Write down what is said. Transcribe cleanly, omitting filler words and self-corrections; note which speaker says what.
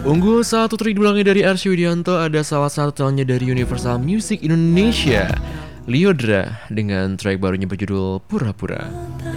Speaker 1: Unggul satu trik dulangnya dari Arsy Widianto ada salah satu talentnya dari Universal Music Indonesia, Lyodra, dengan track barunya berjudul Pura-Pura.